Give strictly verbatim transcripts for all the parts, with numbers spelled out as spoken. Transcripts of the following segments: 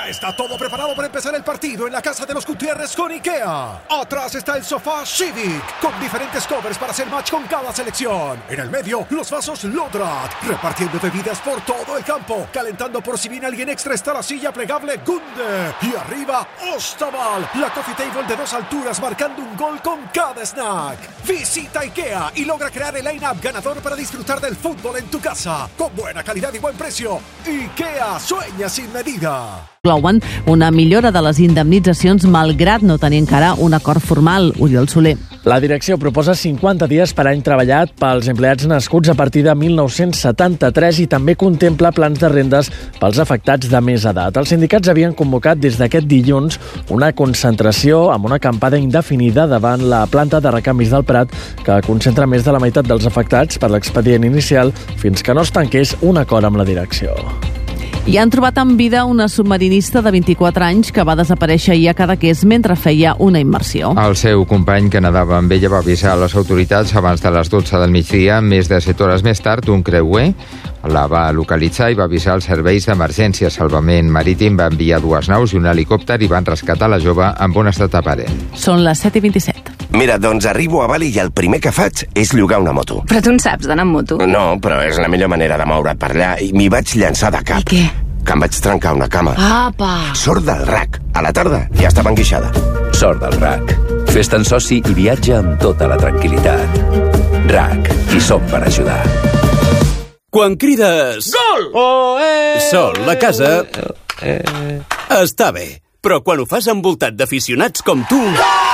Ya está todo preparado para empezar el partido en la casa de los Gutiérrez con IKEA. Atrás está el sofá Civic, con diferentes covers para hacer match con cada selección. En el medio, los vasos Lodrat, repartiendo bebidas por todo el campo. Calentando por si viene alguien extra está la silla plegable Gunde. Y arriba, Ostaval, la coffee table de dos alturas marcando un gol con cada snack. Visita IKEA y logra crear el line-up ganador para disfrutar del fútbol en tu casa. Con buena calidad y buen precio. IKEA sueña sin medida. Inclouen una millora de les indemnitzacions malgrat no tenir encara un acord formal. Oriol Soler. La direcció proposa cinquanta dies per any treballat pels empleats nascuts a partir de mil nou-cents setanta-tres i també contempla plans de rendes pels afectats de més edat. Els sindicats havien convocat des d'aquest dilluns una concentració amb una acampada indefinida davant la planta de recanvis del Prat, que concentra més de la meitat dels afectats per l'expedient inicial fins que no es tanqués un acord amb la direcció. I han trobat en vida una submarinista de vint-i-quatre anys que va desaparèixer ahir a Cadaqués mentre feia una immersió. El seu company que nedava amb ella va avisar a les autoritats abans de les dotze del migdia. Més de set hores més tard, un creuer la va localitzar i va avisar els serveis d'emergència. Salvament Marítim va enviar dues naus i un helicòpter i van rescatar la jove en bon estat aparent. Són les set i vint-i-set. Mira, doncs arribo a Bali i el primer que faig és llogar una moto. Però tu en saps d'anar amb moto? No, però és la millor manera de moure't per allà i m'hi vaig llançar de cap. I què? Que em vaig trencar una cama. Apa! Sort del R A C. A la tarda ja estava enguixada. Sort del R A C. Fes-te'n soci i viatja amb tota la tranquil·litat. R A C. Hi som per ajudar. Quan crides... Gol! Oh, eh! Sol, la casa... Eh, eh. Està bé, però quan ho fas envoltat d'aficionats com tu...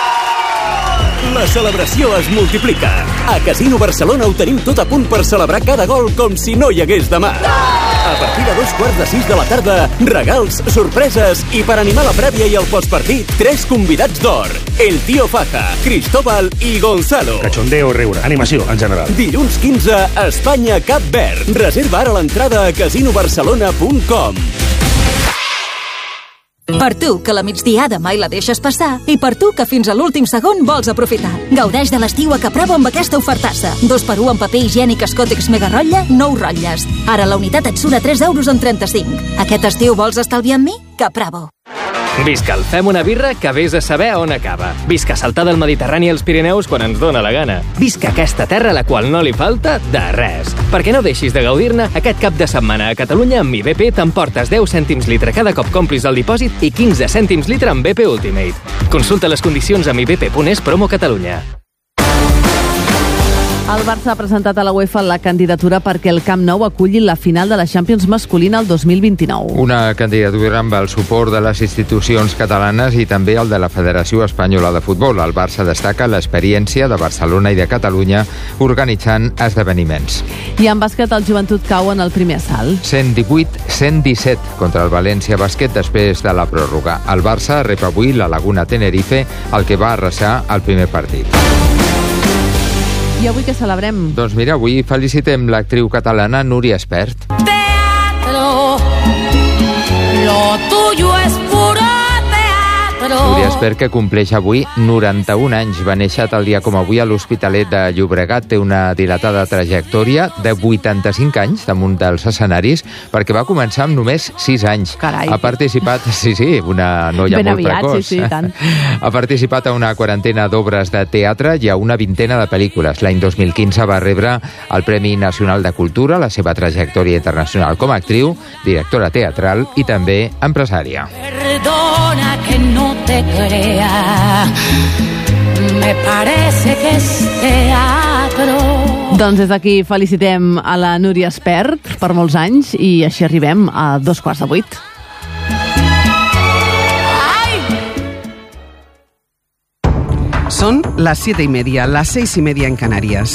La celebració es multiplica. A Casino Barcelona ho tenim tot a punt per celebrar cada gol com si no hi hagués demà. A partir de dos quarts de sis de la tarda, regals, sorpreses i per animar la prèvia i el postpartit, tres convidats d'or. El Tío Faja, Cristóbal i Gonzalo. Cachondeo, riure, animació en general. Dilluns quinze, Espanya, Cap Verd. Reserva ara l'entrada a casino barcelona punt com. Per tu, que la migdiada mai la deixes passar, i per tu, que fins a l'últim segon vols aprofitar. Gaudeix de l'estiu a Capravo amb aquesta ofertassa. Dos per un en paper higiènic Escòtex Mega Rotlle, nou rotlles. Ara la unitat et surt a tres euros amb trenta-cinc. Aquest estiu vols estalviar amb mi? Capravo. Visca el Fem una birra que vés a saber on acaba. Visca saltar del Mediterrani als Pirineus quan ens dóna la gana. Visca aquesta terra a la qual no li falta de res. Perquè no deixis de gaudir-ne, aquest cap de setmana a Catalunya amb Mi B P t'emportes deu cèntims litre cada cop complis el dipòsit i quinze cèntims litre amb B P Ultimate. Consulta les condicions a mi b p punt es promo Catalunya. El Barça ha presentat a la UEFA la candidatura perquè el Camp Nou aculli la final de la Champions masculina el dos mil vint-i-nou. Una candidatura amb el suport de les institucions catalanes i també el de la Federació Espanyola de Futbol. El Barça destaca l'experiència de Barcelona i de Catalunya organitzant esdeveniments. I en bàsquet el Joventut cau en el primer assalt. cent divuit a cent disset contra el València Bàsquet després de la pròrroga. El Barça rep avui la Laguna Tenerife, el que va arrasar el primer partit. I avui què celebrem? Doncs mira, avui felicitem l'actriu catalana Núria Espert. Teatro, lo tuyo es puro teatro. Núria Espert, que compleix avui noranta-un anys. Va néixer tal dia com avui a l'Hospitalet de Llobregat. Té una dilatada trajectòria de vuitanta-cinc anys damunt dels escenaris, perquè va començar amb només sis anys. Carai. Ha participat, sí, sí, una noia ben molt aviat, precoç. sí, sí, tant. Ha participat a una quarantena d'obres de teatre i a una vintena de pel·lícules. L'any dos mil quinze va rebre el Premi Nacional de Cultura, la seva trajectòria internacional com a actriu, directora teatral i també empresària. Perdona que no te crea, me parece que es teatro. Doncs des d'aquí felicitem a la Núria Espert per molts anys i així arribem a dos quarts de vuit. Son las siete y media, las seis y media en Canarias.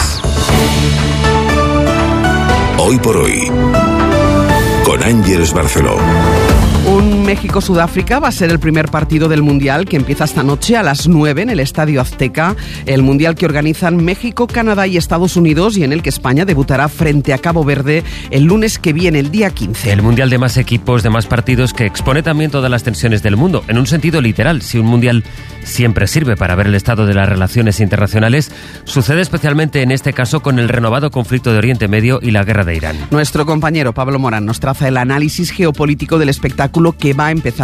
Hoy por hoy, con Ángeles Barceló. Un México-Sudáfrica va a ser el primer partido del Mundial que empieza esta noche a las nueve en el Estadio Azteca. El Mundial que organizan México, Canadá y Estados Unidos y en el que España debutará frente a Cabo Verde el lunes que viene, el día quince. El Mundial de más equipos, de más partidos, que expone también todas las tensiones del mundo. En un sentido literal, si un Mundial siempre sirve para ver el estado de las relaciones internacionales, sucede especialmente en este caso con el renovado conflicto de Oriente Medio y la guerra de Irán. Nuestro compañero Pablo Morán nos traza el análisis geopolítico del espectáculo que va a empezar